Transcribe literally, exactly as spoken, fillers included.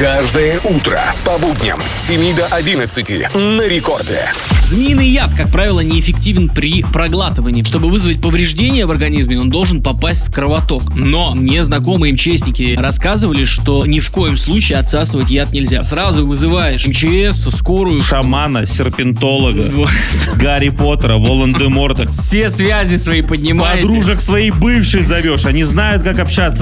Каждое утро по будням с семи до одиннадцати на Рекорде. Змеиный яд, как правило, неэффективен при проглатывании. Чтобы вызвать повреждения в организме, он должен попасть в кровоток. Но мне знакомые МЧСники рассказывали, что ни в коем случае отсасывать яд нельзя. Сразу вызываешь МЧС, скорую, шамана, серпентолога, Гарри Поттера, Волан-де-Морта. Все связи свои поднимаете. Подружек своей бывшей зовешь, они знают, как общаться